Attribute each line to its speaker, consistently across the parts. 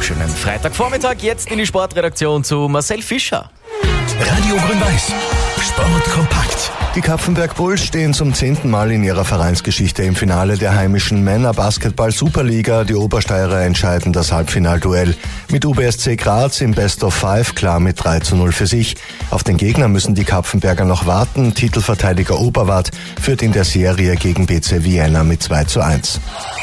Speaker 1: wunderschönen Freitagvormittag. Jetzt in die Sportredaktion zu Marcel Fischer.
Speaker 2: Radio Grün-Weiß. Sport kompakt.
Speaker 3: Die Kapfenberg Bulls stehen zum 10. Mal in ihrer Vereinsgeschichte im Finale der heimischen Männer-Basketball-Superliga. Die Obersteirer entscheiden das Halbfinalduell. Mit UBSC Graz im Best of Five klar mit 3:0 für sich. Auf den Gegner müssen die Kapfenberger noch warten. Titelverteidiger Oberwart führt in der Serie gegen BC Vienna mit 2:1.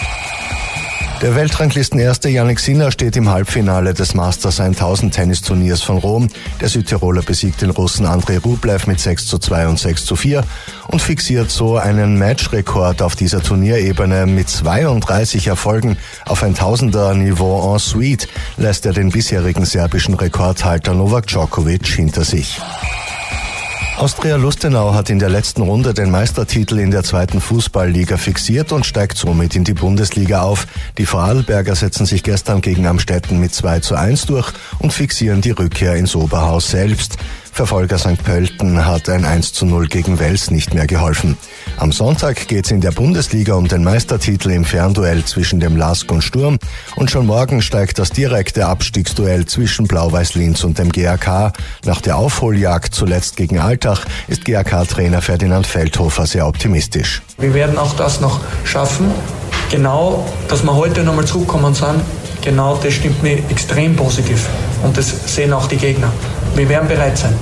Speaker 3: Der Weltranglistenerste Jannik Sinner steht im Halbfinale des Masters 1000 Tennisturniers von Rom. Der Südtiroler besiegt den Russen Andrei Rublev mit 6:2 und 6:4 und fixiert so einen Matchrekord auf dieser Turnierebene. Mit 32 Erfolgen auf 1000er-Niveau en suite lässt er den bisherigen serbischen Rekordhalter Novak Djokovic hinter sich. Austria Lustenau hat in der letzten Runde den Meistertitel in der zweiten Fußballliga fixiert und steigt somit in die Bundesliga auf. Die Vorarlberger setzen sich gestern gegen Amstetten mit 2:1 durch und fixieren die Rückkehr ins Oberhaus selbst. Verfolger St. Pölten hat ein 1:0 gegen Wels nicht mehr geholfen. Am Sonntag geht's in der Bundesliga um den Meistertitel im Fernduell zwischen dem LASK und Sturm und schon morgen steigt das direkte Abstiegsduell zwischen Blau-Weiß Linz und dem GAK. Nach der Aufholjagd zuletzt gegen Altach ist GAK-Trainer Ferdinand Feldhofer sehr optimistisch.
Speaker 4: Wir werden auch das noch schaffen. Genau, dass wir heute nochmal zurückkommen sind, genau das stimmt mir extrem positiv und das sehen auch die Gegner. Wir werden bereit sein.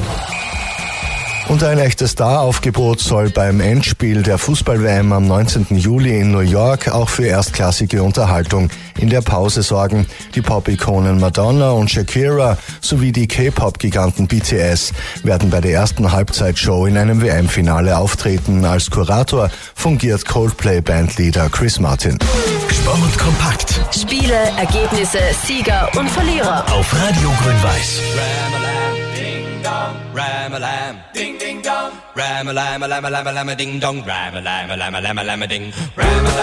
Speaker 3: Und ein echtes Star-Aufgebot soll beim Endspiel der Fußball-WM am 19. Juli in New York auch für erstklassige Unterhaltung in der Pause sorgen. Die Pop-Ikonen Madonna und Shakira sowie die K-Pop-Giganten BTS werden bei der ersten Halbzeitshow in einem WM-Finale auftreten. Als Kurator fungiert Coldplay-Bandleader Chris Martin.
Speaker 2: Sport kompakt.
Speaker 5: Spiele, Ergebnisse, Sieger und Verlierer.
Speaker 2: Auf Radio Grün-Weiß.
Speaker 6: Ram-a-lam, ding ding dong. Ram-a-lam, a lam a lam a lam a ding dong. Ram-a-lam, a lam a lam a lam a ding. Ram-a-lam.